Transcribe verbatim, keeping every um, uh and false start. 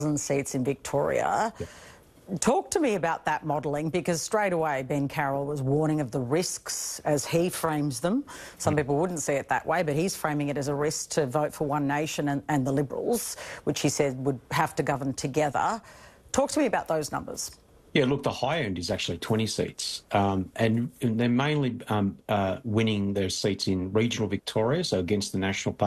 seats in Victoria. Yep. Talk to me about that modelling, because straight away Ben Carroll was warning of the risks as he frames them. Some people wouldn't see it that way, but he's framing it as a risk to vote for One Nation and, and the Liberals, which he said would have to govern together. Talk to me about those numbers. Yeah, look, the high end is actually twenty seats, um, and they're mainly um, uh, winning their seats in regional Victoria, so against the National Party.